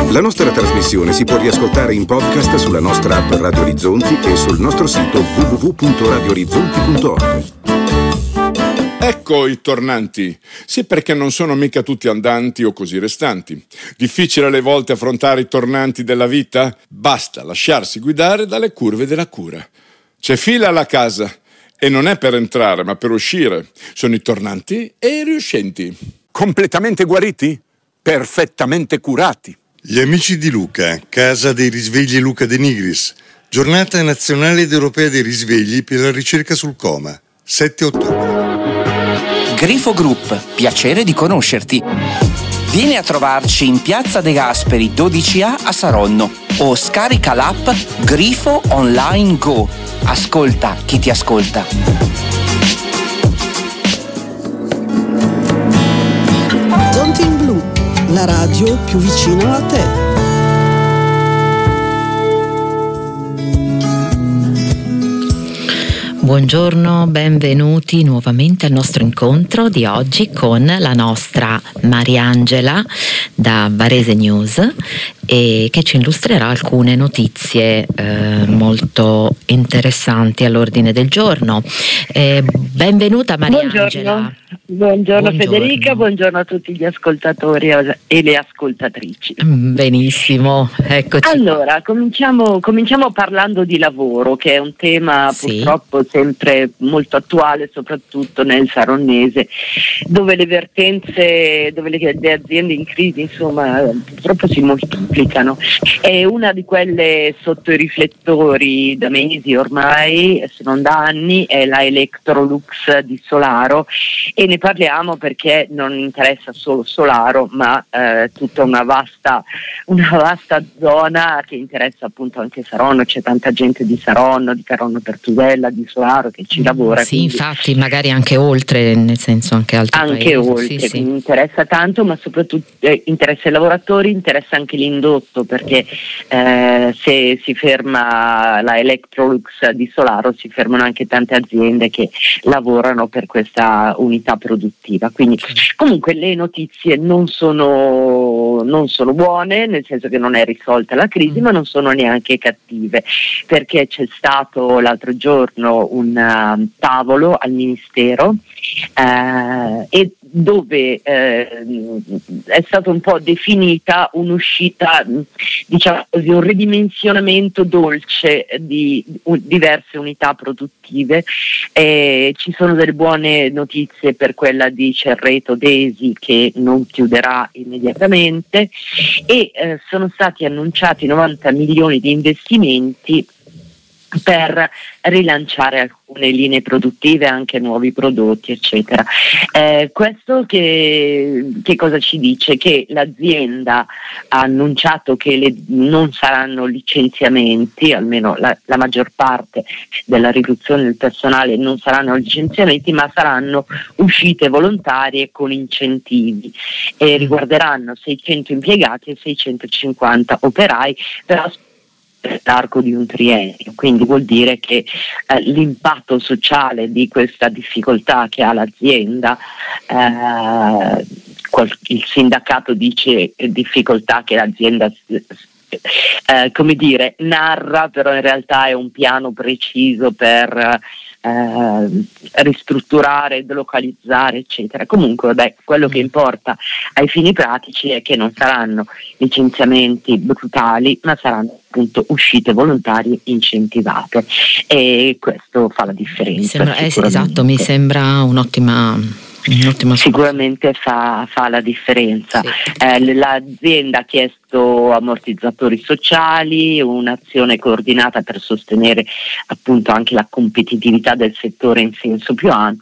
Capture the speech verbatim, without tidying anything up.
La nostra trasmissione si può riascoltare in podcast sulla nostra app Radio Orizzonti e sul nostro sito w w w punto radio orizzonti punto org. Ecco i tornanti. Sì, perché non sono mica tutti andanti o così restanti. Difficile alle volte affrontare i tornanti della vita? Basta lasciarsi guidare dalle curve della cura. C'è fila alla casa e non è per entrare ma per uscire. Sono i tornanti e i riuscenti. Completamente guariti? Perfettamente curati. Gli amici di Luca, Casa dei Risvegli Luca De Nigris, Giornata nazionale ed europea dei risvegli per la ricerca sul coma, sette ottobre. Grifo Group, piacere di conoscerti. Vieni a trovarci in Piazza De Gasperi dodici A a Saronno o scarica l'app Grifo Online Go. Ascolta chi ti ascolta. Zonti in Blu, la radio più vicina a te. Buongiorno, benvenuti nuovamente al nostro incontro di oggi con la nostra Mariangela da Varese News e che ci illustrerà alcune notizie eh, molto interessanti all'ordine del giorno. Eh, benvenuta Mariangela. Buongiorno. Buongiorno, buongiorno Federica, buongiorno a tutti gli ascoltatori e le ascoltatrici. Benissimo, eccoci. Allora, cominciamo, cominciamo parlando di lavoro, che è un tema sì. purtroppo sempre molto attuale, soprattutto nel saronnese, dove le vertenze, dove le, le aziende in crisi, insomma, purtroppo si moltiplicano. È una di quelle sotto i riflettori da mesi ormai, se non da anni, è la Electrolux di Solaro, e ne parliamo perché non interessa solo Solaro, ma eh, tutta una vasta, una vasta zona che interessa appunto anche Saronno. C'è tanta gente di Saronno, di Caronno Pertusella, di Solaro che ci lavora. Sì, quindi, infatti, magari anche oltre, nel senso anche altri anche paesi. oltre, sì, sì. Interessa tanto, ma soprattutto eh, interessa i lavoratori, interessa anche l'indotto, perché eh, se si ferma la Electrolux di Solaro si fermano anche tante aziende che lavorano per questa unità produttiva. Quindi comunque le notizie non sono, non sono buone, nel senso che non è risolta la crisi, ma non sono neanche cattive, perché c'è stato l'altro giorno un uh, tavolo al Ministero uh, e dove eh, è stata un po' definita un'uscita, diciamo così, un ridimensionamento dolce di un, diverse unità produttive. Eh, ci sono delle buone notizie per quella di Cerreto Desi, che non chiuderà immediatamente, e eh, sono stati annunciati novanta milioni di investimenti per rilanciare alcune linee produttive, anche nuovi prodotti, eccetera. Eh, questo che, che cosa ci dice? Che l'azienda ha annunciato che le, non saranno licenziamenti, almeno la, la maggior parte della riduzione del personale non saranno licenziamenti, ma saranno uscite volontarie con incentivi e riguarderanno seicento impiegati e seicentocinquanta operai, però l'arco di un triennio. Quindi vuol dire che eh, l'impatto sociale di questa difficoltà che ha l'azienda, eh, qual- il sindacato dice difficoltà che l'azienda eh, come dire narra, però in realtà è un piano preciso per eh, ristrutturare, delocalizzare, eccetera. Comunque, vabbè, quello che importa ai fini pratici è che non saranno licenziamenti brutali, ma saranno appunto uscite volontarie incentivate, e questo fa la differenza. Mi sembra, eh, esatto, mi sembra un'ottima sicuramente fa, fa la differenza. Sì. Eh, l'azienda ha chiesto ammortizzatori sociali, un'azione coordinata per sostenere appunto anche la competitività del settore in senso più ampio,